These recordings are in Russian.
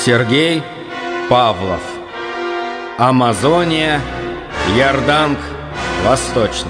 Сергей Павлов. Амазония, Ярданг, Восточный.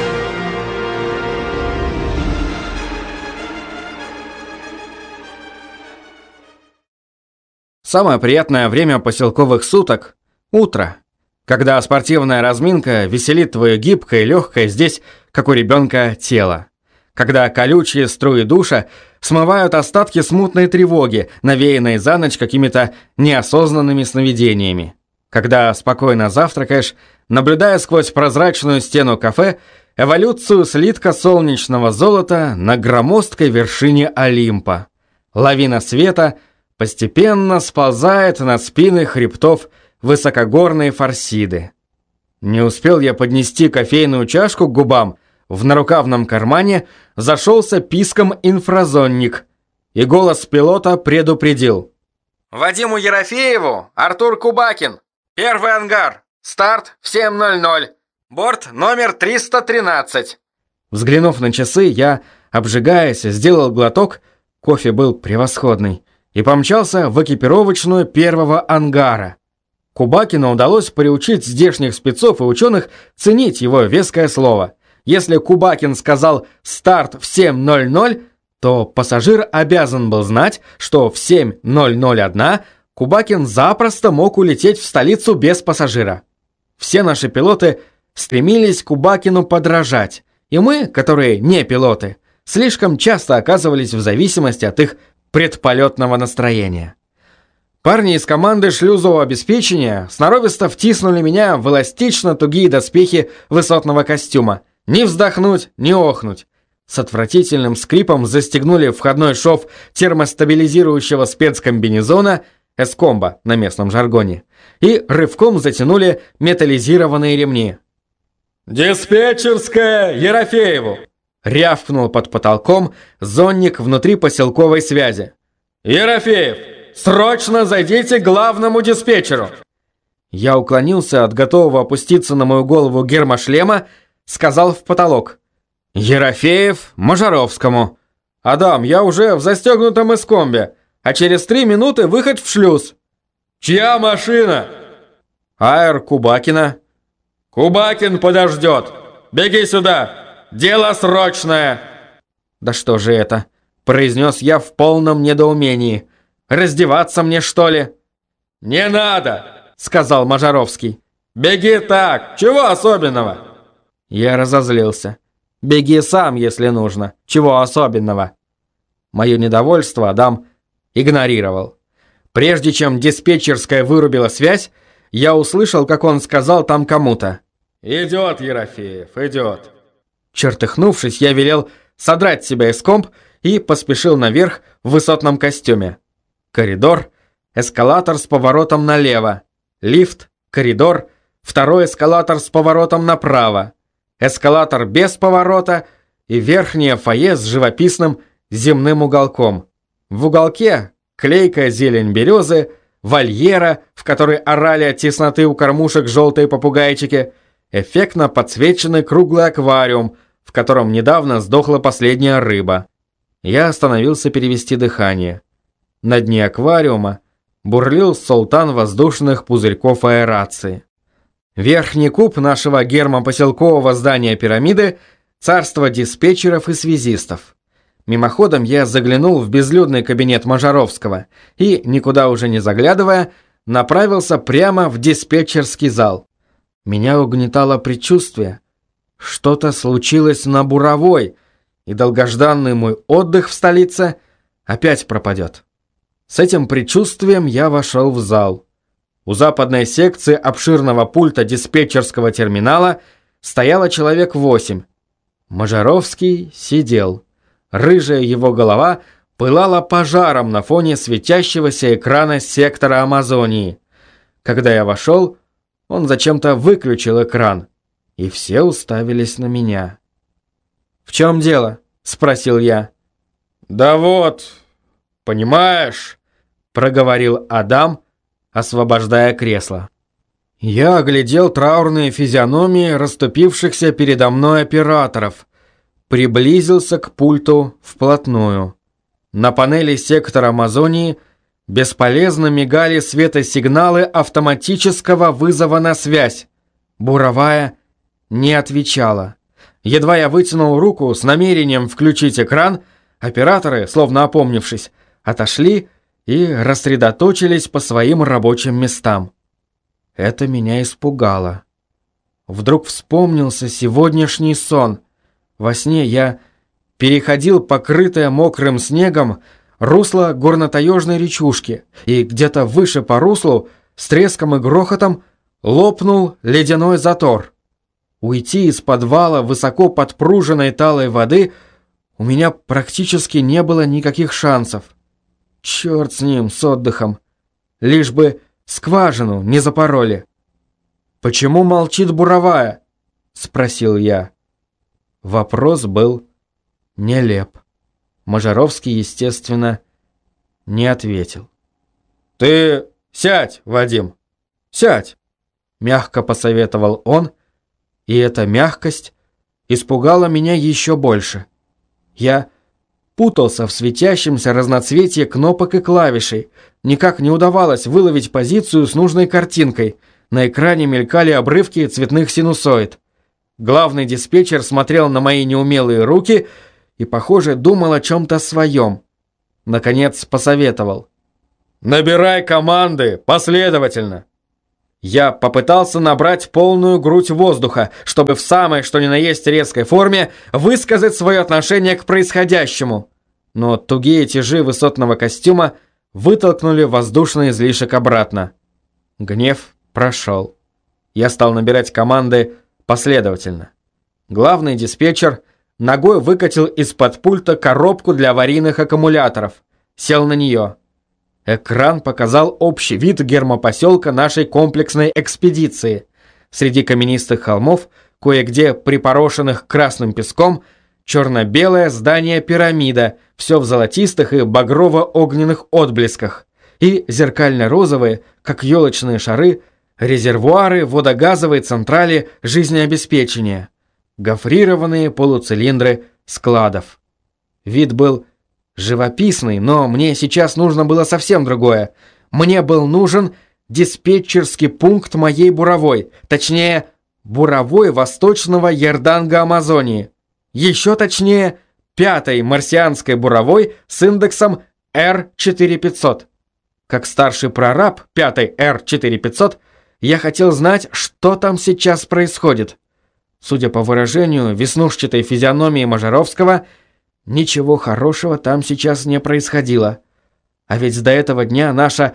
Самое приятное время поселковых суток – утро, когда спортивная разминка веселит твое гибкое и легкое здесь, как у ребенка, тело. Когда колючие струи душа смывают остатки смутной тревоги, навеянной за ночь какими-то неосознанными сновидениями. Когда спокойно завтракаешь, наблюдая сквозь прозрачную стену кафе эволюцию слитка солнечного золота на громоздкой вершине Олимпа. Лавина света постепенно сползает над спины хребтов высокогорной Фарсиды. Не успел я поднести кофейную чашку к губам, в нарукавном кармане зашелся писком инфразонник, и голос пилота предупредил. «Вадиму Ерофееву, Артур Кубакин, первый ангар, старт в 7:00, борт номер 313». Взглянув на часы, я, обжигаясь, сделал глоток, кофе был превосходный, и помчался в экипировочную первого ангара. Кубакину удалось приучить здешних спецов и ученых ценить его веское слово. Если Кубакин сказал «старт в 7:00», то пассажир обязан был знать, что в 7:001 Кубакин запросто мог улететь в столицу без пассажира. Все наши пилоты стремились Кубакину подражать, и мы, которые не пилоты, слишком часто оказывались в зависимости от их предполетного настроения. Парни из команды шлюзового обеспечения сноровисто втиснули меня в эластично-тугие доспехи высотного костюма. Ни вздохнуть, ни охнуть. С отвратительным скрипом застегнули входной шов термостабилизирующего спецкомбинезона, эскомбо на местном жаргоне, и рывком затянули металлизированные ремни. «Диспетчерская Ерофееву!» рявкнул под потолком зонник внутри поселковой связи. «Ерофеев, срочно зайдите к главному диспетчеру!» Я уклонился от готового опуститься на мою голову гермошлема, сказал в потолок. «Ерофеев Можаровскому. Адам, я уже в застегнутом эскомбе, а через 3 минуты выход в шлюз». «Чья машина?» «Аэр Кубакина». «Кубакин подождет. Беги сюда. Дело срочное». «Да что же это?» – произнес я в полном недоумении. «Раздеваться мне, что ли?» «Не надо», – сказал Можаровский. «Беги так. Чего особенного?» Я разозлился. «Беги сам, если нужно. Чего особенного?» Мое недовольство Адам игнорировал. Прежде чем диспетчерская вырубила связь, я услышал, как он сказал там кому-то. «Идет, Ерофеев, идет». Чертыхнувшись, я велел содрать с себя эскомб и поспешил наверх в высотном костюме. Коридор, эскалатор с поворотом налево, лифт, коридор, второй эскалатор с поворотом направо, эскалатор без поворота и верхнее фойе с живописным земным уголком. В уголке клейкая зелень березы, вольера, в которой орали от тесноты у кормушек желтые попугайчики, эффектно подсвеченный круглый аквариум, в котором недавно сдохла последняя рыба. Я остановился перевести дыхание. На дне аквариума бурлил султан воздушных пузырьков аэрации. Верхний куб нашего гермопоселкового здания пирамиды – царство диспетчеров и связистов. Мимоходом я заглянул в безлюдный кабинет Можаровского и, никуда уже не заглядывая, направился прямо в диспетчерский зал. Меня угнетало предчувствие. Что-то случилось на Буровой, и долгожданный мой отдых в столице опять пропадет. С этим предчувствием я вошел в зал. У западной секции обширного пульта диспетчерского терминала стояло человек 8. Можаровский сидел. Рыжая его голова пылала пожаром на фоне светящегося экрана сектора Амазонии. Когда я вошел, он зачем-то выключил экран, и все уставились на меня. «В чем дело?» – спросил я. «Да вот, понимаешь», – проговорил Адам, освобождая кресло. Я оглядел траурные физиономии расступившихся передо мной операторов, приблизился к пульту вплотную. На панели сектора Амазонии Бесполезно мигали светосигналы автоматического вызова на связь. Буровая не отвечала. Едва я вытянул руку с намерением включить экран, операторы, словно опомнившись, отошли и рассредоточились по своим рабочим местам. Это меня испугало. Вдруг вспомнился сегодняшний сон. Во сне я переходил покрытое мокрым снегом русло горнотаежной речушки, и где-то выше по руслу с треском и грохотом лопнул ледяной затор. Уйти из подвала высоко подпруженной талой воды у меня практически не было никаких шансов. Черт с ним, с отдыхом. Лишь бы скважину не запороли. «Почему молчит буровая?» — спросил я. Вопрос был нелеп. Можаровский, естественно, не ответил. «Ты сядь, Вадим, сядь!» — мягко посоветовал он, и эта мягкость испугала меня еще больше. Я путался в светящемся разноцветье кнопок и клавишей. Никак не удавалось выловить позицию с нужной картинкой. На экране мелькали обрывки цветных синусоид. Главный диспетчер смотрел на мои неумелые руки и, похоже, думал о чем-то своем. Наконец посоветовал. «Набирай команды последовательно». Я попытался набрать полную грудь воздуха, чтобы в самой что ни на есть резкой форме высказать свое отношение к происходящему. Но тугие тяжи высотного костюма вытолкнули воздушный излишек обратно. Гнев прошел. Я стал набирать команды последовательно. Главный диспетчер ногой выкатил из-под пульта коробку для аварийных аккумуляторов. Сел на нее. Экран показал общий вид гермопоселка нашей комплексной экспедиции. Среди каменистых холмов, кое-где припорошенных красным песком, черно-белое здание-пирамида, все в золотистых и багрово-огненных отблесках, и зеркально-розовые, как елочные шары, резервуары водогазовой централи жизнеобеспечения, гофрированные полуцилиндры складов. Вид был живописный, но мне сейчас нужно было совсем другое. Мне был нужен диспетчерский пункт моей буровой, точнее, буровой восточного Ярданга Амазонии. Еще точнее, 5-й марсианской буровой с индексом R4500. Как старший прораб 5-й R4500, я хотел знать, что там сейчас происходит. Судя по выражению веснушчатой физиономии Можаровского, ничего хорошего там сейчас не происходило. А ведь до этого дня наша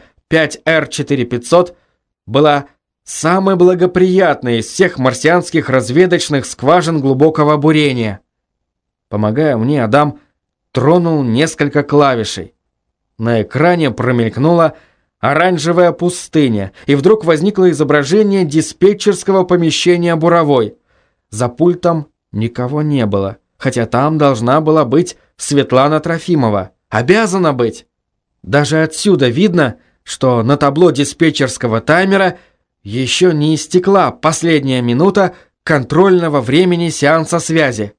5R4500 была самой благоприятной из всех марсианских разведочных скважин глубокого бурения. Помогая мне, Адам тронул несколько клавишей. На экране промелькнула оранжевая пустыня, и вдруг возникло изображение диспетчерского помещения буровой. За пультом никого не было. Хотя там должна была быть Светлана Трофимова. Обязана быть. Даже отсюда видно, что на табло диспетчерского таймера еще не истекла последняя минута контрольного времени сеанса связи.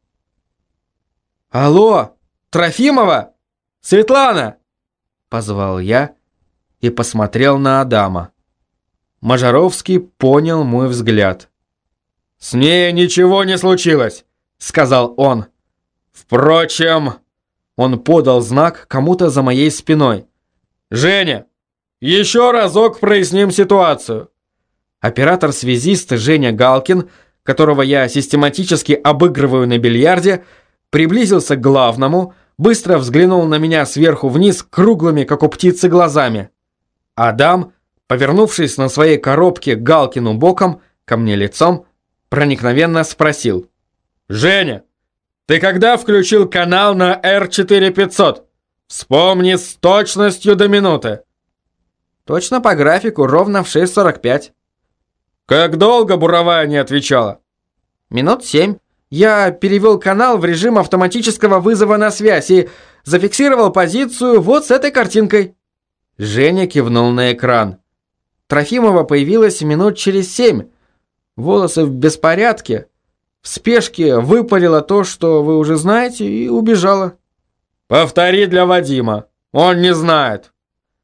«Алло, Трофимова? Светлана!» — позвал я и посмотрел на Адама. Можаровский понял мой взгляд. «С ней ничего не случилось», — сказал он. «Впрочем...» Он подал знак кому-то за моей спиной. «Женя, еще разок проясним ситуацию». Оператор-связист Женя Галкин, которого я систематически обыгрываю на бильярде, приблизился к главному, быстро взглянул на меня сверху вниз круглыми, как у птицы, глазами. Адам, повернувшись на своей коробке к Галкину боком, ко мне лицом, проникновенно спросил. «Женя, ты когда включил канал на R4500? Вспомни с точностью до минуты». «Точно по графику, ровно в 6:45. «Как долго буровая не отвечала?» «Минут 7. Я перевел канал в режим автоматического вызова на связь и зафиксировал позицию вот с этой картинкой». Женя кивнул на экран. Трофимова появилась минут через 7. Волосы в беспорядке. В спешке выпалила то, что вы уже знаете, и убежала. «Повтори для Вадима. Он не знает».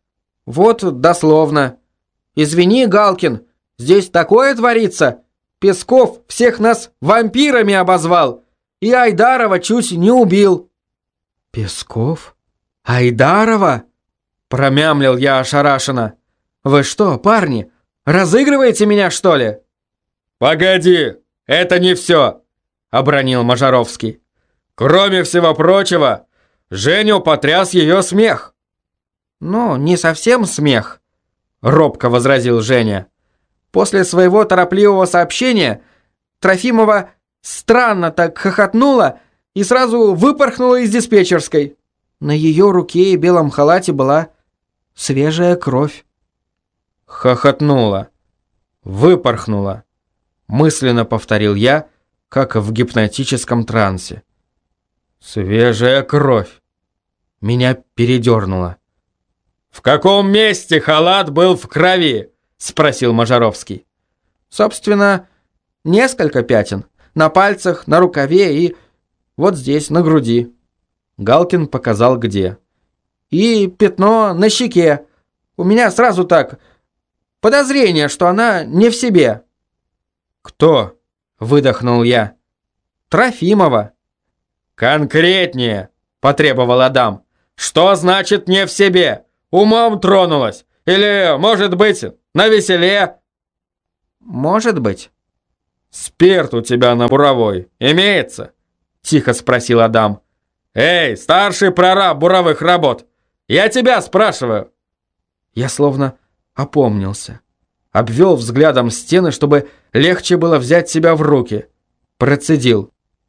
Вот дословно. «Извини, Галкин, здесь такое творится. Песков всех нас вампирами обозвал. И Айдарова чуть не убил». «Песков? Айдарова?» Промямлил я ошарашенно. «Вы что, парни, разыгрываете меня, что ли?» «Погоди, это не все», — обронил Можаровский. «Кроме всего прочего, Женю потряс ее смех». «Ну, не совсем смех», — робко возразил Женя. После своего торопливого сообщения Трофимова странно так хохотнула и сразу выпорхнула из диспетчерской. На ее руке и белом халате была свежая кровь. «Хохотнула. Выпорхнула», — мысленно повторил я, как в гипнотическом трансе. «Свежая кровь». Меня передернуло. «В каком месте халат был в крови?» — спросил Можаровский. «Собственно, несколько пятен. На пальцах, на рукаве и вот здесь, на груди». Галкин показал где. «И пятно на щеке. У меня сразу так подозрение, что она не в себе». «Кто?» — выдохнул я. «Трофимова». «Конкретнее», — потребовал Адам. «Что значит не в себе? Умом тронулась? Или, может быть, навеселе?» «Может быть». «Спирт у тебя на буровой имеется?» — тихо спросил Адам. «Эй, старший прораб буровых работ, я тебя спрашиваю!» Я словно опомнился. Обвел взглядом стены, чтобы легче было взять себя в руки. Процедил.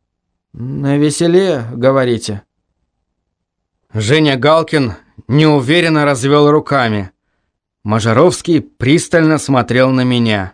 «Навеселе, говорите?» Женя Галкин неуверенно развел руками. Можаровский пристально смотрел на меня.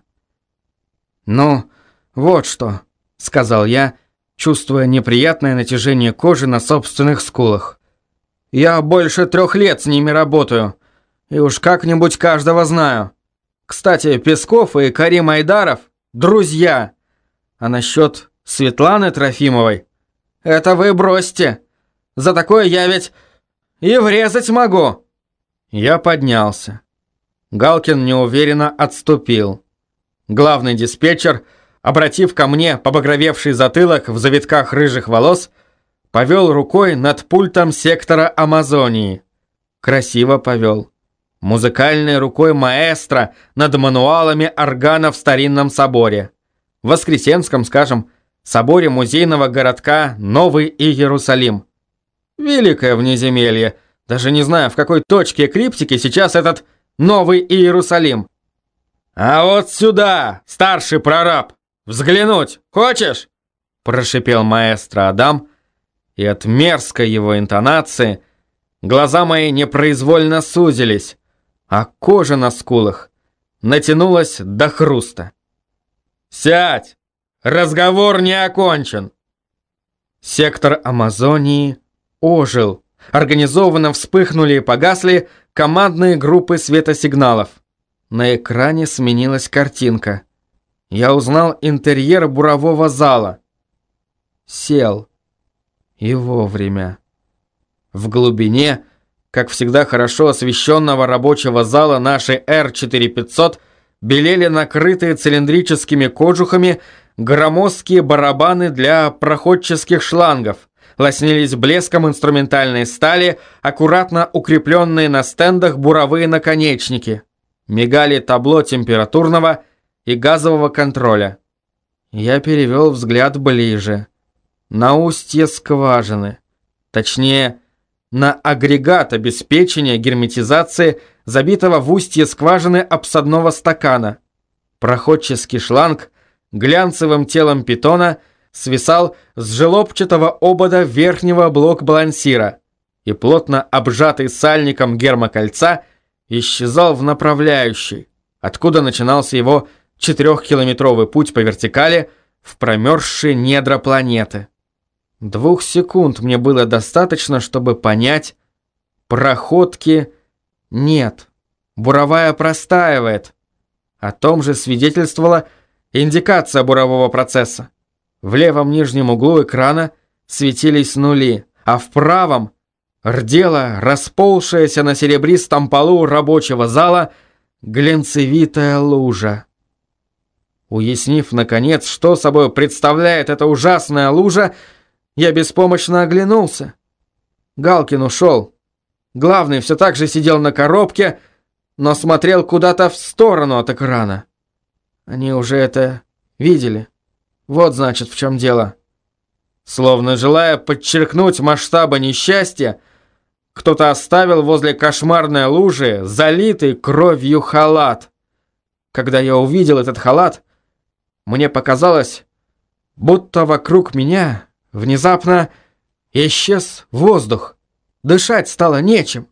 «Ну, вот что», — сказал я, чувствуя неприятное натяжение кожи на собственных скулах. «Я больше 3 лет с ними работаю, и уж как-нибудь каждого знаю. Кстати, Песков и Карим Айдаров – друзья. А насчет Светланы Трофимовой – это вы бросьте. За такое я ведь и врезать могу». Я поднялся. Галкин неуверенно отступил. Главный диспетчер, обратив ко мне побагровевший затылок в завитках рыжих волос, повел рукой над пультом сектора Амазонии. Красиво повел. Музыкальной рукой маэстро над мануалами органа в старинном соборе. В Воскресенском, скажем, соборе музейного городка Новый Иерусалим. Великое внеземелье. Даже не знаю, в какой точке эклиптики сейчас этот Новый Иерусалим. «А вот сюда, старший прораб, взглянуть хочешь?» Прошипел маэстро Адам, и от мерзкой его интонации глаза мои непроизвольно сузились, а кожа на скулах натянулась до хруста. «Сядь! Разговор не окончен!» Сектор Амазонии ожил. Организованно вспыхнули и погасли командные группы светосигналов. На экране сменилась картинка. Я узнал интерьер бурового зала. Сел. И вовремя. В глубине, как всегда хорошо освещенного рабочего зала нашей Р-4500, белели накрытые цилиндрическими кожухами громоздкие барабаны для проходческих шлангов, лоснились блеском инструментальной стали, аккуратно укрепленные на стендах буровые наконечники, мигали табло температурного и газового контроля. Я перевел взгляд ближе, на устье скважины, точнее, на агрегат обеспечения герметизации забитого в устье скважины обсадного стакана. Проходческий шланг глянцевым телом питона свисал с желобчатого обода верхнего блок-балансира и плотно обжатый сальником гермокольца исчезал в направляющей, откуда начинался его 4-километровый путь по вертикали в промерзшие недра планеты. 2 секунд мне было достаточно, чтобы понять, проходки нет, буровая простаивает. О том же свидетельствовала индикация бурового процесса. В левом нижнем углу экрана светились нули, а в правом рдела расползшаяся на серебристом полу рабочего зала глянцевитая лужа. Уяснив, наконец, что собой представляет эта ужасная лужа, я беспомощно оглянулся. Галкин ушел. Главный все так же сидел на коробке, но смотрел куда-то в сторону от экрана. Они уже это видели. Вот, значит, в чем дело. Словно желая подчеркнуть масштабы несчастья, кто-то оставил возле кошмарной лужи залитый кровью халат. Когда я увидел этот халат, мне показалось, будто вокруг меня внезапно исчез воздух. Дышать стало нечем.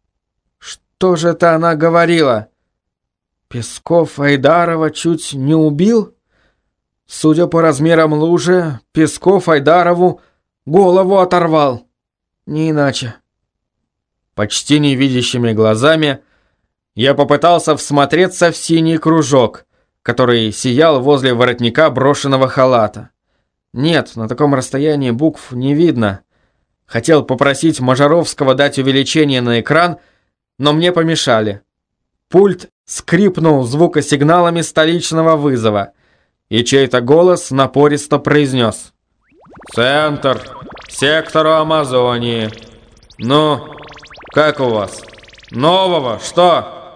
Что же это она говорила? Песков Айдарова чуть не убил? Судя по размерам лужи, Песков Айдарову голову оторвал. Не иначе. Почти невидящими глазами я попытался всмотреться в синий кружок, который сиял возле воротника брошенного халата. Нет, на таком расстоянии букв не видно. Хотел попросить Можаровского дать увеличение на экран, но мне помешали. Пульт скрипнул звукосигналами столичного вызова, и чей-то голос напористо произнес: «Центр, сектору Амазонии. Ну, как у вас? Нового, что?»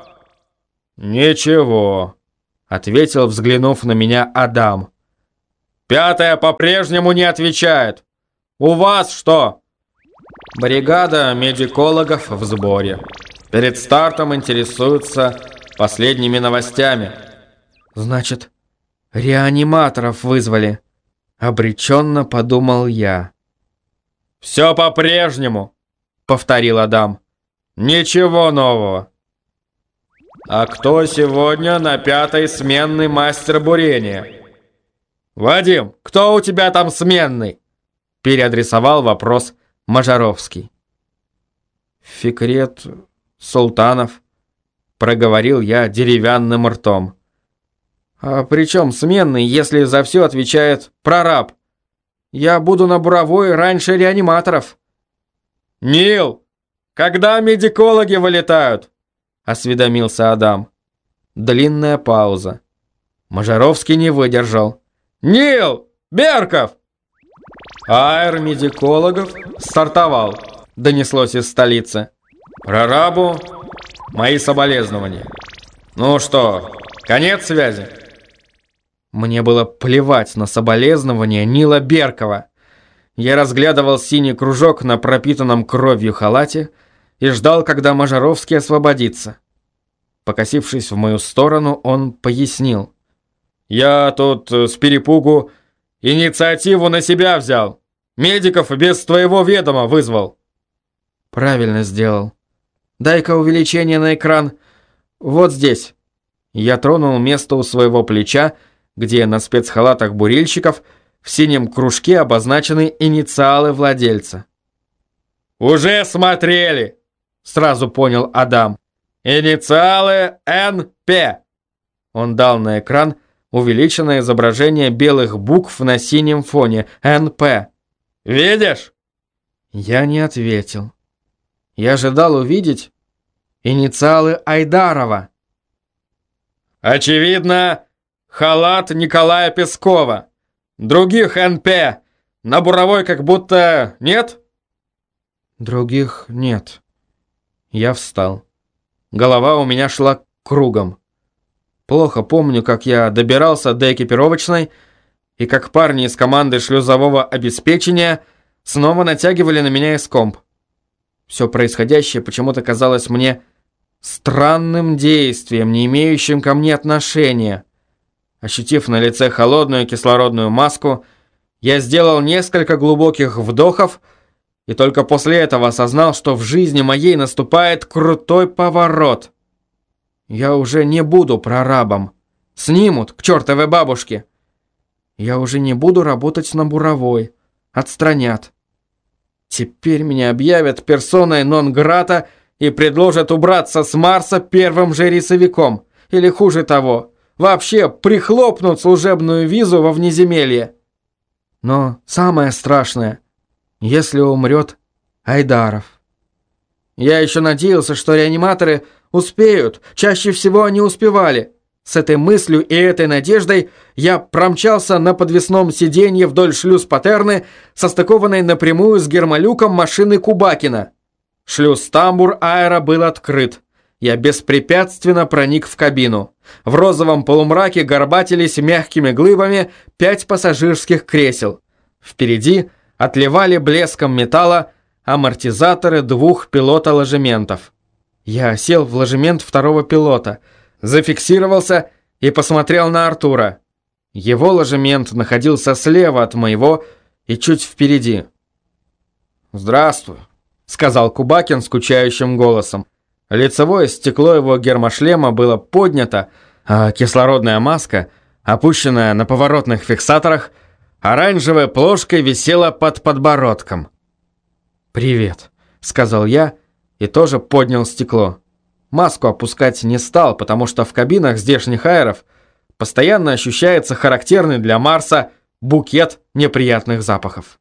«Ничего», — ответил, взглянув на меня, Адам. «Пятая по-прежнему не отвечает. У вас что?» «Бригада медикологов в сборе. Перед стартом интересуются последними новостями». «Значит, реаниматоров вызвали», — обреченно подумал я. «Все по-прежнему», — повторил Адам. «Ничего нового». «А кто сегодня на пятой сменный мастер бурения?» «Вадим, кто у тебя там сменный?» — переадресовал вопрос Можаровский. «Фикрет Султанов», — проговорил я деревянным ртом. «А при чем сменный, если за все отвечает прораб? Я буду на буровой раньше реаниматоров». «Нил, когда медикологи вылетают?» — осведомился Адам. Длинная пауза. Можаровский не выдержал. «Нил! Берков!» «Аэр медикологов стартовал», — донеслось из столицы. «Прорабу мои соболезнования. Ну что, конец связи?» Мне было плевать на соболезнования Нила Беркова. Я разглядывал синий кружок на пропитанном кровью халате и ждал, когда Можаровский освободится. Покосившись в мою сторону, он пояснил. «Я тут с перепугу инициативу на себя взял. Медиков без твоего ведома вызвал». «Правильно сделал. Дай-ка увеличение на экран. Вот здесь». Я тронул место у своего плеча, где на спецхалатах бурильщиков в синем кружке обозначены инициалы владельца. «Уже смотрели», — сразу понял Адам. «Инициалы НП». Он дал на экран увеличенное изображение белых букв на синем фоне. НП. «Видишь?» Я не ответил. Я ожидал увидеть инициалы Айдарова. «Очевидно, халат Николая Пескова. Других НП на буровой как будто нет?» «Других нет». Я встал. Голова у меня шла кругом. Плохо помню, как я добирался до экипировочной, и как парни из команды шлюзового обеспечения снова натягивали на меня эскомп. Все происходящее почему-то казалось мне странным действием, не имеющим ко мне отношения. Ощутив на лице холодную кислородную маску, я сделал несколько глубоких вдохов и только после этого осознал, что в жизни моей наступает крутой поворот. Я уже не буду прорабом. Снимут к чертовой бабушке. Я уже не буду работать на буровой. Отстранят. Теперь меня объявят персоной нон-грата и предложат убраться с Марса первым же рейсовиком. Или хуже того, вообще прихлопнут служебную визу во внеземелье. Но самое страшное, если умрет Айдаров. Я еще надеялся, что реаниматоры успеют, чаще всего они успевали. С этой мыслью и этой надеждой я промчался на подвесном сиденье вдоль шлюз-патерны, состыкованной напрямую с гермолюком машины Кубакина. Шлюз тамбур-аэро был открыт. Я беспрепятственно проник в кабину. В розовом полумраке горбатились мягкими глыбами 5 пассажирских кресел. Впереди отливали блеском металла амортизаторы 2 пилота-ложементов. Я сел в ложемент второго пилота, зафиксировался и посмотрел на Артура. Его ложемент находился слева от моего и чуть впереди. «Здравствуй», — сказал Кубакин скучающим голосом. Лицевое стекло его гермошлема было поднято, а кислородная маска, опущенная на поворотных фиксаторах, оранжевой плошкой висела под подбородком. «Привет», — сказал я и тоже поднял стекло. Маску опускать не стал, потому что в кабинах здешних аэров постоянно ощущается характерный для Марса букет неприятных запахов.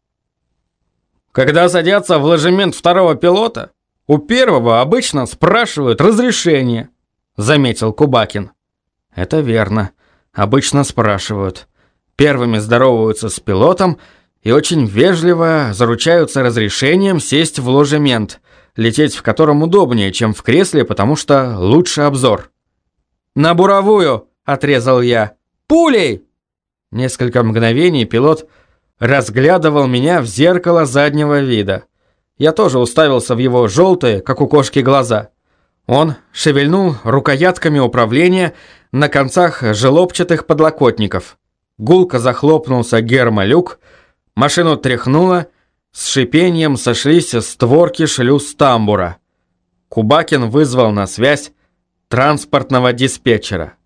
Когда садятся в ложемент второго пилота, у первого обычно спрашивают разрешение, заметил Кубакин. Это верно, обычно спрашивают. Первыми здороваются с пилотом и очень вежливо заручаются разрешением сесть в ложемент, лететь в котором удобнее, чем в кресле, потому что лучше обзор. «На буровую!» – отрезал я. «Пулей!» Несколько мгновений пилот разглядывал меня в зеркало заднего вида. Я тоже уставился в его желтые, как у кошки, глаза. Он шевельнул рукоятками управления на концах желобчатых подлокотников. Гулко захлопнулся гермолюк, машину тряхнуло, с шипением сошлись створки шлюз-тамбура. Кубакин вызвал на связь транспортного диспетчера.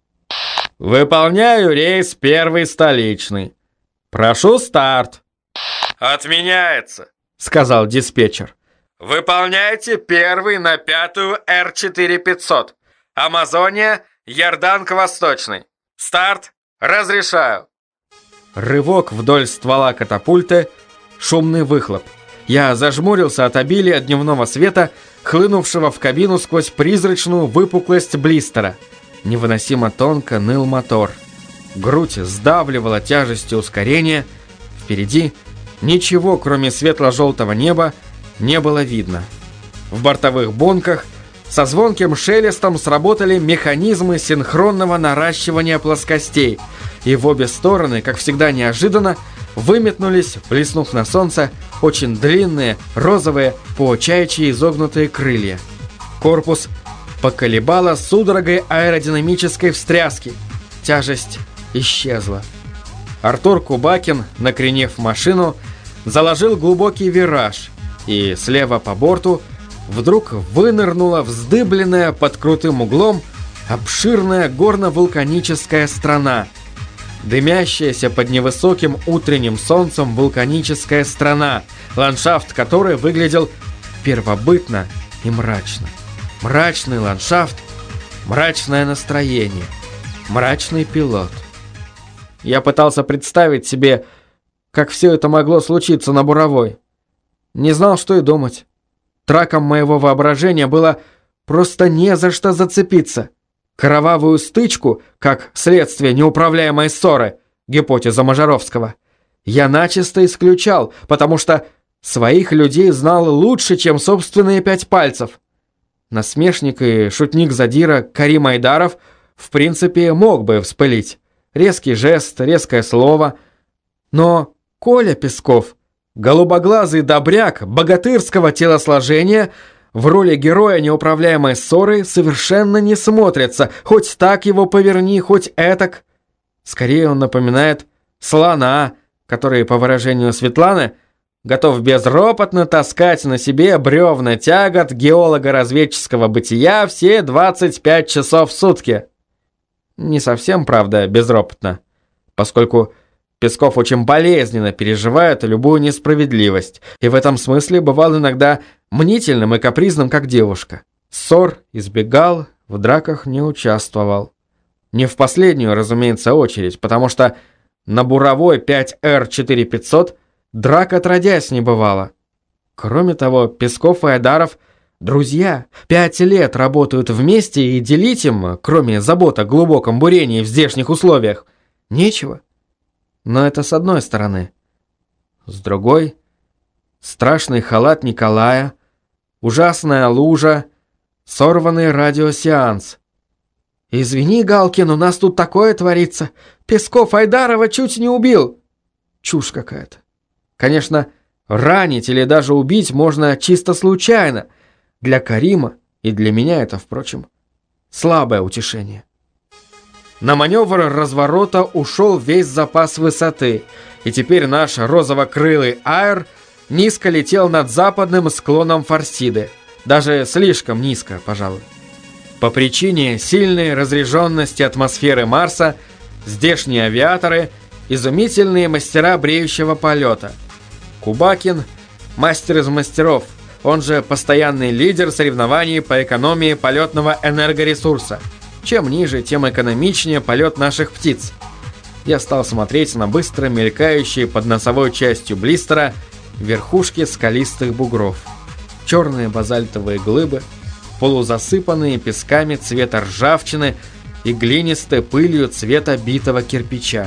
«Выполняю рейс 1 столичный. Прошу старт». «Отменяется», — сказал диспетчер. «Выполняйте 1 на 5-ю Р-4500. Амазония, Йорданка-Восточный. Старт разрешаю». Рывок вдоль ствола катапульты, шумный выхлоп. Я зажмурился от обилия дневного света, хлынувшего в кабину сквозь призрачную выпуклость блистера. Невыносимо тонко ныл мотор. Грудь сдавливала тяжестью ускорения. Впереди ничего, кроме светло-желтого неба, не было видно. В бортовых бунках со звонким шелестом сработали механизмы синхронного наращивания плоскостей, и в обе стороны, как всегда неожиданно, выметнулись, блеснув на солнце, очень длинные, розовые, по-чаячьи изогнутые крылья. Корпус поколебало судорогой аэродинамической встряски. Тяжесть исчезла. Артур Кубакин, накренив машину, заложил глубокий вираж, и слева по борту вдруг вынырнула вздыбленная под крутым углом обширная горно-вулканическая страна. Дымящаяся под невысоким утренним солнцем вулканическая страна, ландшафт которой выглядел первобытно и мрачно. Мрачный ландшафт, мрачное настроение, мрачный пилот. Я пытался представить себе, как все это могло случиться на буровой. Не знал, что и думать. Траком моего воображения было просто не за что зацепиться. Кровавую стычку, как следствие неуправляемой ссоры, гипотеза Можаровского, я начисто исключал, потому что своих людей знал лучше, чем собственные 5 пальцев. Насмешник и шутник-задира Карим Айдаров в принципе мог бы вспылить. Резкий жест, резкое слово. Но Коля Песков, голубоглазый добряк богатырского телосложения, в роли героя неуправляемой ссоры совершенно не смотрится, хоть так его поверни, хоть этак. Скорее он напоминает слона, который, по выражению Светланы, готов безропотно таскать на себе бревна тягот геолого-разведческого бытия все 25 часов в сутки. Не совсем, правда, безропотно, поскольку Песков очень болезненно переживает любую несправедливость, и в этом смысле бывал иногда мнительным и капризным, как девушка. Ссор избегал, в драках не участвовал. Не в последнюю, разумеется, очередь, потому что на буровой 5Р-4500 драк отродясь не бывало. Кроме того, Песков и Айдаров Друзья 5 лет работают вместе, и делить им, кроме забот о глубоком бурении в здешних условиях, нечего. Но это с одной стороны. С другой, страшный халат Николая, ужасная лужа, сорванный радиосеанс. «Извини, Галкин, у нас тут такое творится. Песков Айдарова чуть не убил». Чушь какая-то. Конечно, ранить или даже убить можно чисто случайно. Для Карима и для меня это, впрочем, слабое утешение. На маневр разворота ушел весь запас высоты, и теперь наш розово-крылый аэр низко летел над западным склоном Фарсиды. Даже слишком низко, пожалуй. По причине сильной разряженности атмосферы Марса здешние авиаторы – изумительные мастера бреющего полета. Кубакин – мастер из мастеров, он же постоянный лидер соревнований по экономии полетного энергоресурса. Чем ниже, тем экономичнее полет наших птиц. Я стал смотреть на быстро мелькающие под носовой частью блистера верхушки скалистых бугров. Черные базальтовые глыбы, полузасыпанные песками цвета ржавчины и глинистой пылью цвета битого кирпича.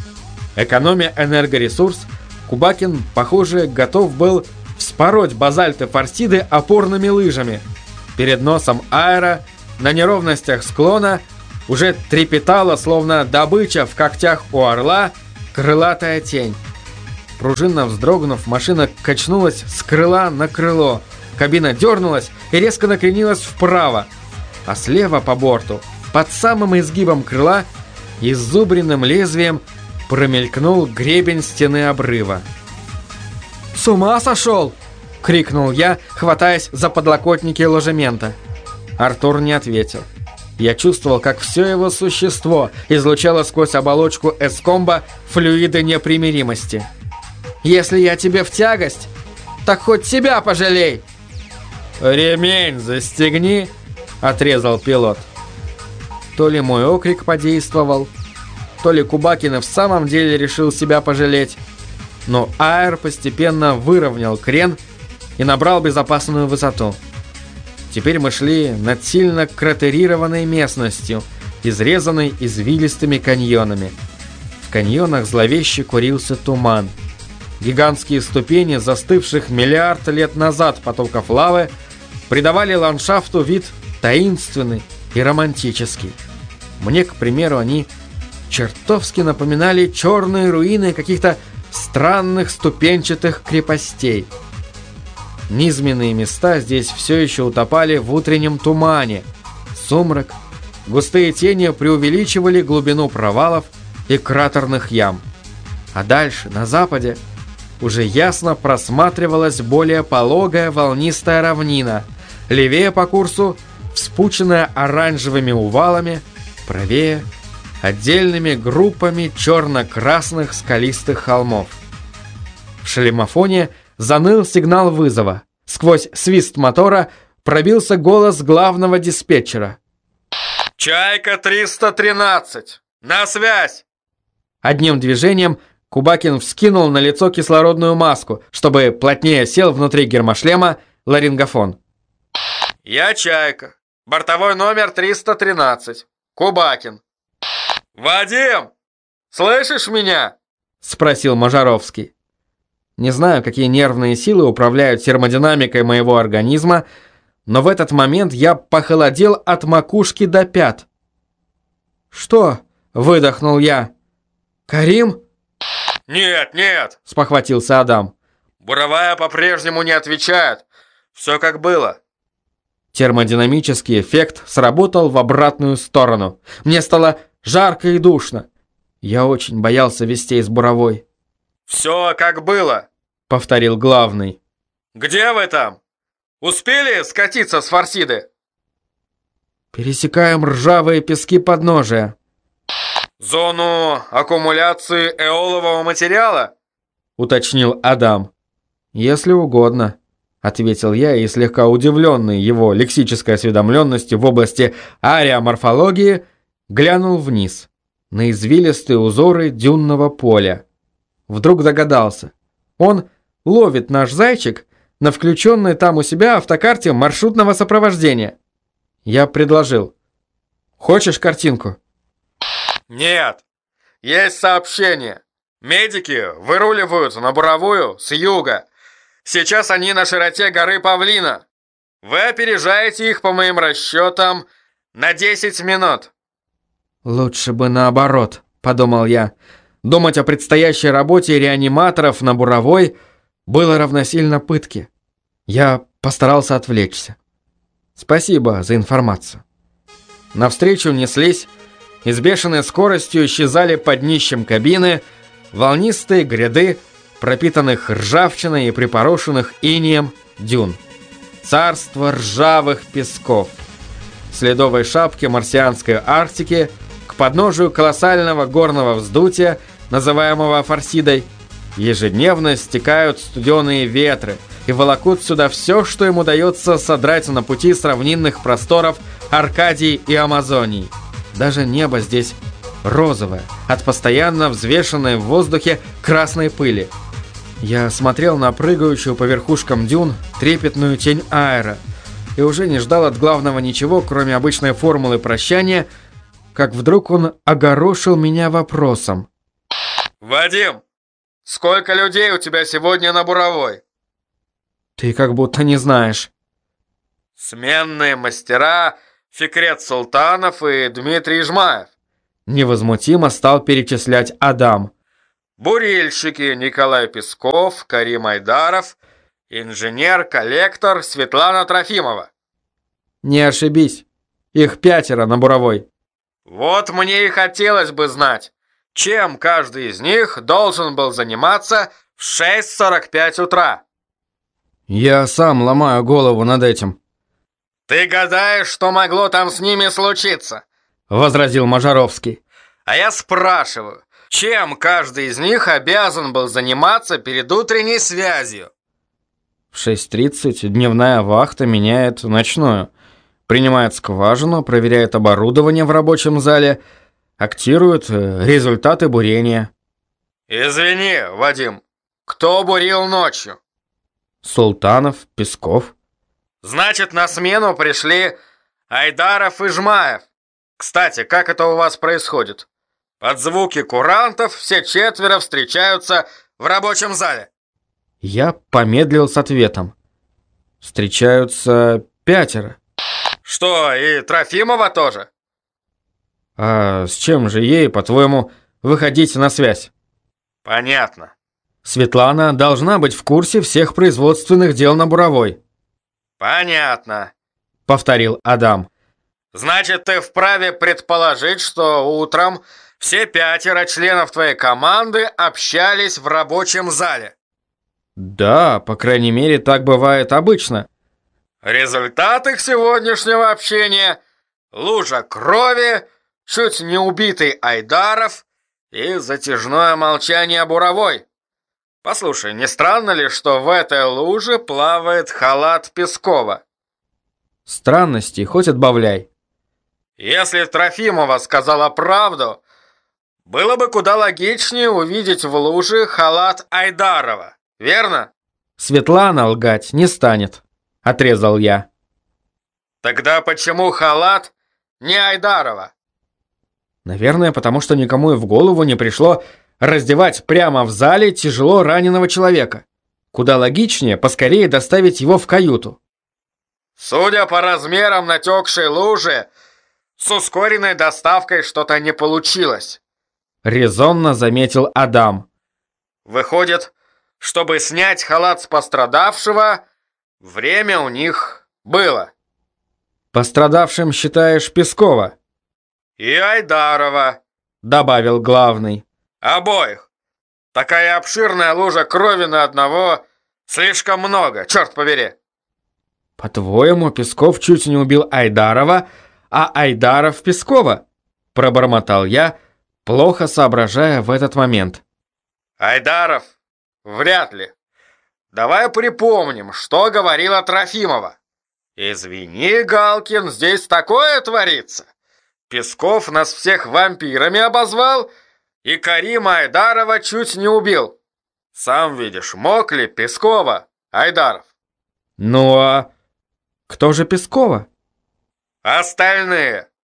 Экономя энергоресурс, Кубакин, похоже, готов был вспороть базальты Фарсиды опорными лыжами. Перед носом аэро, на неровностях склона, уже трепетала, словно добыча в когтях у орла, крылатая тень. Пружинно вздрогнув, машина качнулась с крыла на крыло. Кабина дернулась и резко накренилась вправо. А слева по борту, под самым изгибом крыла, иззубренным лезвием промелькнул гребень стены обрыва. «С ума сошел!» — крикнул я, хватаясь за подлокотники ложемента. Артур не ответил. Я чувствовал, как все его существо излучало сквозь оболочку эскомба флюиды непримиримости. «Если я тебе в тягость, так хоть себя пожалей!» «Ремень застегни!» — отрезал пилот. То ли мой окрик подействовал, то ли Кубакин в самом деле решил себя пожалеть, но аэр постепенно выровнял крен и набрал безопасную высоту. Теперь мы шли над сильно кратерированной местностью, изрезанной извилистыми каньонами. В каньонах зловеще курился туман. Гигантские ступени застывших миллиард лет назад потоков лавы придавали ландшафту вид таинственный и романтический. Мне, к примеру, они чертовски напоминали черные руины каких-то странных ступенчатых крепостей. Низменные места здесь все еще утопали в утреннем тумане. Сумрак, густые тени преувеличивали глубину провалов и кратерных ям. А дальше, на западе, уже ясно просматривалась более пологая волнистая равнина, левее по курсу вспученная оранжевыми увалами, правее отдельными группами черно-красных скалистых холмов. В шлемофоне заныл сигнал вызова. Сквозь свист мотора пробился голос главного диспетчера. «Чайка-313! На связь!» Одним движением Кубакин вскинул на лицо кислородную маску, чтобы плотнее сел внутри гермошлема ларингофон. «Я Чайка. Бортовой номер 313. Кубакин». «Вадим! Слышишь меня?» — спросил Можаровский. Не знаю, какие нервные силы управляют термодинамикой моего организма, но в этот момент я похолодел от макушки до пят. «Что?» — выдохнул я. «Карим?» «Нет!» — спохватился Адам. «Буровая по-прежнему не отвечает. Все как было». Термодинамический эффект сработал в обратную сторону. Мне стало жарко и душно. Я очень боялся вестей с буровой. «Все как было», — повторил главный. «Где вы там? Успели скатиться с Фарсиды?» «Пересекаем ржавые пески подножия». «Зону аккумуляции эолового материала?» — уточнил Адам. «Если угодно», — ответил я, и слегка удивленный его лексической осведомленностью в области ареоморфологии, глянул вниз, на извилистые узоры дюнного поля. Вдруг догадался. Он ловит наш зайчик на включенной там у себя автокарте маршрутного сопровождения. Я предложил. Хочешь картинку? Нет. Есть сообщение. Медики выруливают на Буровую с юга. Сейчас они на широте горы Павлина. Вы опережаете их, по моим расчетам, на 10 минут. Лучше бы наоборот, подумал я. Думать о предстоящей работе реаниматоров на Буровой было равносильно пытке. Я постарался отвлечься. Спасибо за информацию. Навстречу неслись и с бешеной скоростью исчезали под днищем кабины волнистые гряды, пропитанных ржавчиной и припорошенных инеем дюн. Царство ржавых песков. В следовой шапке марсианской Арктики к подножию колоссального горного вздутия, называемого Форсидой, ежедневно стекают студеные ветры и волокут сюда все, что им удается содрать на пути с равнинных просторов Аркадии и Амазонии. Даже небо здесь розовое, от постоянно взвешенной в воздухе красной пыли. Я смотрел на прыгающую по верхушкам дюн трепетную тень Аэра и уже не ждал от главного ничего, кроме обычной формулы прощания, как вдруг он огорошил меня вопросом. Вадим, сколько людей у тебя сегодня на Буровой? Ты как будто не знаешь. Сменные мастера Фикрет Султанов и Дмитрий Жмаев. Невозмутимо стал перечислять Адам. Бурильщики Николай Песков, Карим Айдаров, инженер-коллектор Светлана Трофимова. Не ошибись, их 5 на Буровой. Вот мне и хотелось бы знать, чем каждый из них должен был заниматься в 6:45 утра. Я сам ломаю голову над этим. Ты гадаешь, что могло там с ними случиться? Возразил Можаровский. А я спрашиваю, чем каждый из них обязан был заниматься перед утренней связью? В 6:30 дневная вахта меняет ночную. Принимает скважину, проверяет оборудование в рабочем зале, актирует результаты бурения. Извини, Вадим, кто бурил ночью? Султанов, Песков. Значит, на смену пришли Айдаров и Жмаев. Кстати, как это у вас происходит? Под звуки курантов все 4 встречаются в рабочем зале. Я помедлил с ответом. Встречаются 5. Что, и Трофимова тоже? А с чем же ей, по-твоему, выходить на связь? Понятно. Светлана должна быть в курсе всех производственных дел на Буровой. Понятно, повторил Адам. Значит, ты вправе предположить, что утром все 5 членов твоей команды общались в рабочем зале. Да, по крайней мере, так бывает обычно. Результат их сегодняшнего общения – лужа крови, чуть не убитый Айдаров и затяжное молчание Буровой. Послушай, не странно ли, что в этой луже плавает халат Пескова? Странностей хоть отбавляй. Если Трофимова сказала правду, было бы куда логичнее увидеть в луже халат Айдарова, верно? Светлана лгать не станет, отрезал я. Тогда почему халат не Айдарова? Наверное, потому что никому и в голову не пришло раздевать прямо в зале тяжело раненого человека. Куда логичнее поскорее доставить его в каюту. Судя по размерам натекшей лужи, с ускоренной доставкой что-то не получилось. Резонно заметил Адам. Выходит, чтобы снять халат с пострадавшего, время у них было. Пострадавшим считаешь Пескова? И Айдарова, добавил главный. Обоих. Такая обширная лужа крови на одного слишком много, черт побери. По-твоему, Песков чуть не убил Айдарова, а Айдаров Пескова? Пробормотал я, плохо соображая в этот момент. Айдаров? Вряд ли. Давай припомним, что говорила Трофимова. Извини, Галкин, здесь такое творится. Песков нас всех вампирами обозвал и Карима Айдарова чуть не убил. Сам видишь, мог ли Пескова Айдаров? Ну а кто же Пескова? Остальные.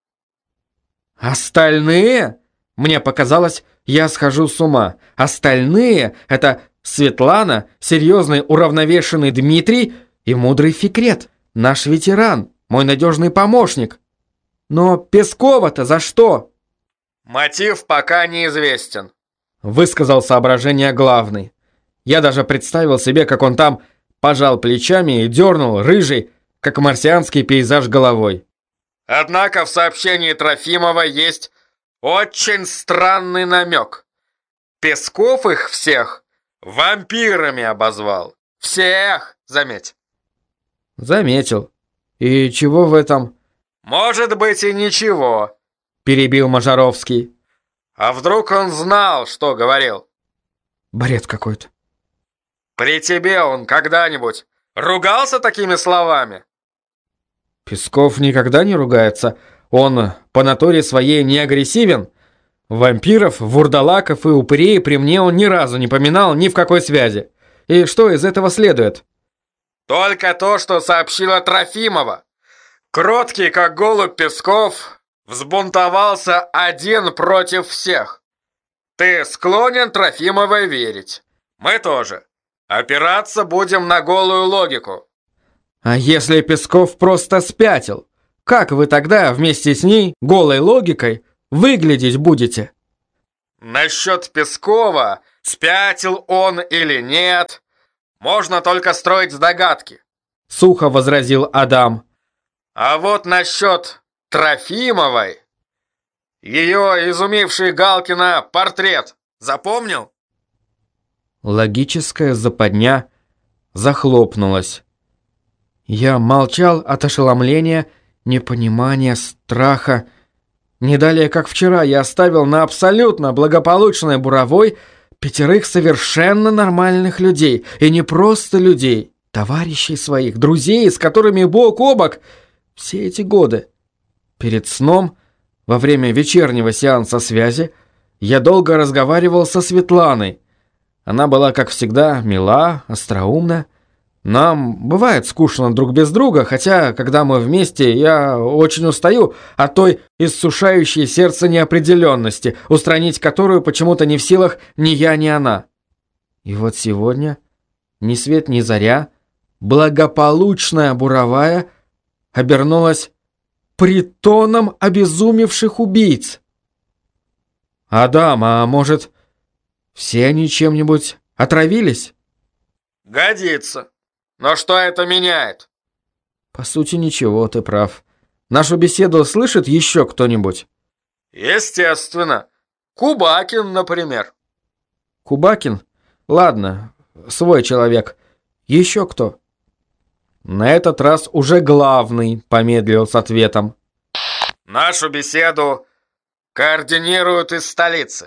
Остальные? Мне показалось, я схожу с ума. Остальные — это Светлана, серьезный уравновешенный Дмитрий и мудрый Фикрет, наш ветеран, мой надежный помощник. Но Пескова-то за что? Мотив пока неизвестен, Высказал соображение главный. Я даже представил себе, как он там пожал плечами и дернул рыжий, как марсианский пейзаж, головой. Однако в сообщении Трофимова есть очень странный намек. Песков их всех вампирами обозвал. Всех, заметь. Заметил. И чего в этом? Может быть и ничего, Перебил Можаровский. А вдруг он знал, что говорил? Бред какой-то. При тебе он когда-нибудь ругался такими словами? Песков никогда не ругается. Он по натуре своей не агрессивен. Вампиров, вурдалаков и упырей при мне он ни разу не поминал ни в какой связи. И что из этого следует? Только то, что сообщила Трофимова. Кроткий, как голубь Песков, взбунтовался один против всех. Ты склонен Трофимовой верить. Мы тоже. Опираться будем на голую логику. А если Песков просто спятил? Как вы тогда вместе с ней, голой логикой, выглядеть будете? Насчет Пескова, спятил он или нет, можно только строить догадки. Сухо возразил Адам. А вот насчет Трофимовой, ее изумивший Галкина портрет, запомнил? Логическая западня захлопнулась. Я молчал от ошеломления, непонимания, страха. Не далее, как вчера, я оставил на абсолютно благополучной Буровой 5 совершенно нормальных людей. И не просто людей, товарищей своих, друзей, с которыми бок о бок все эти годы. Перед сном, во время вечернего сеанса связи, я долго разговаривал со Светланой. Она была, как всегда, мила, остроумна. Нам бывает скучно друг без друга, хотя, когда мы вместе, я очень устаю от той иссушающей сердце неопределенности, устранить которую почему-то не в силах ни я, ни она. И вот сегодня, ни свет, ни заря, благополучная Буровая обернулась притоном обезумевших убийц. Адам, а может, все они чем-нибудь отравились? Годится. Но что это меняет? По сути, ничего, ты прав. Нашу беседу слышит еще кто-нибудь? Естественно. Кубакин, например. Кубакин? Ладно, свой человек. Еще кто? На этот раз уже главный помедлил с ответом. Нашу беседу координируют из столицы.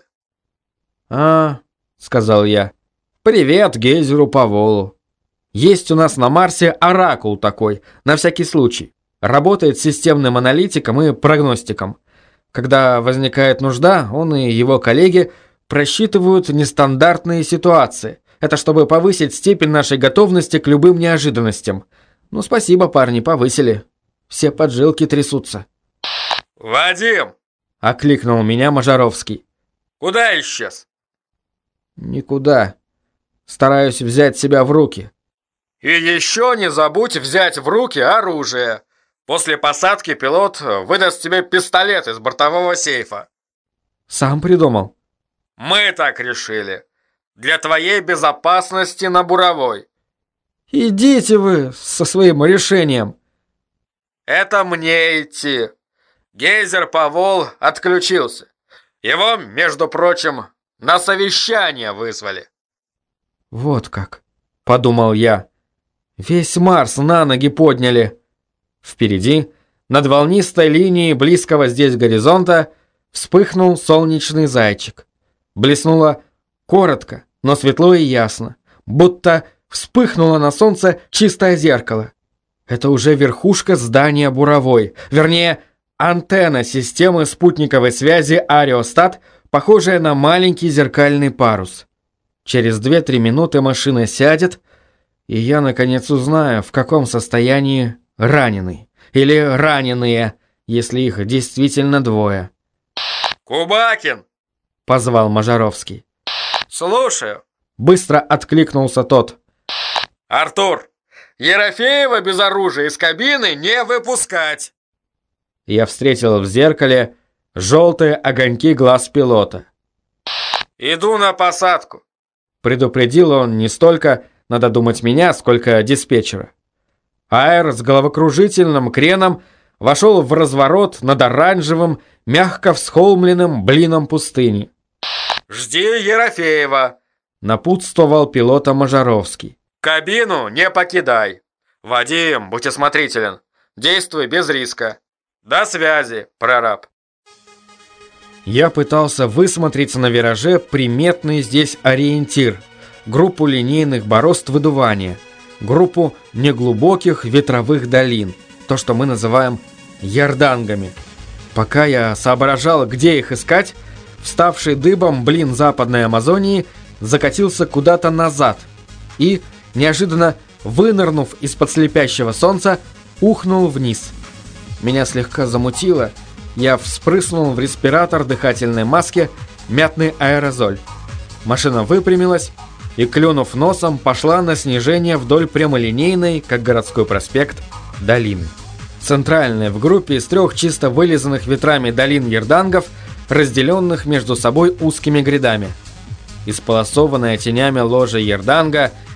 Сказал я. Привет гейзеру Паволу. Есть у нас на Марсе оракул такой, на всякий случай. Работает системным аналитиком и прогностиком. Когда возникает нужда, он и его коллеги просчитывают нестандартные ситуации. Это чтобы повысить степень нашей готовности к любым неожиданностям. Ну, спасибо, парни, повысили. Все поджилки трясутся. «Вадим!» — окликнул меня Можаровский. «Куда исчез?» «Никуда. Стараюсь взять себя в руки». «И еще не забудь взять в руки оружие. После посадки пилот выдаст тебе пистолет из бортового сейфа». «Сам придумал». «Мы так решили. Для твоей безопасности на Буровой». «Идите вы со своим решением». «Это мне идти. Гейзер Павол отключился. Его, между прочим, на совещание вызвали». «Вот как», — подумал я. «Весь Марс на ноги подняли». Впереди, над волнистой линией близкого здесь горизонта, вспыхнул солнечный зайчик. Блеснуло коротко, но светло и ясно, будто вспыхнуло на солнце чистое зеркало. Это уже верхушка здания Буровой, вернее, антенна системы спутниковой связи Ариостат, похожая на маленький зеркальный парус. Через 2-3 минуты машина сядет, И я, наконец, узнаю, в каком состоянии раненый. Или раненые, если их действительно двое. «Кубакин!» — позвал Можаровский. «Слушаю!» — быстро откликнулся тот. «Артур, Ерофеева без оружия из кабины не выпускать!» Я встретил в зеркале желтые огоньки глаз пилота. «Иду на посадку!» — предупредил он не столько, надо думать, меня, сколько диспетчера. Аэр с головокружительным креном вошел в разворот над оранжевым, мягко всхолмленным блином пустыни. «Жди Ерофеева!» — напутствовал пилота Можаровский. «Кабину не покидай! Вадим, будь осмотрителен! Действуй без риска! До связи, прораб!» Я пытался высмотреть на вираже приметный здесь ориентир, группу линейных борозд выдувания, группу неглубоких ветровых долин, то, что мы называем ярдангами. Пока я соображал, где их искать, вставший дыбом блин Западной Амазонии закатился куда-то назад и, неожиданно вынырнув из-под слепящего солнца, ухнул вниз. Меня слегка замутило, я вспрыснул в респиратор дыхательной маски мятный аэрозоль. Машина выпрямилась и, клюнув носом, пошла на снижение вдоль прямолинейной, как городской проспект, долины. Центральная в группе из 3 чисто вылизанных ветрами долин ярдангов, разделенных между собой узкими грядами. Исполосованная тенями ложа ярданга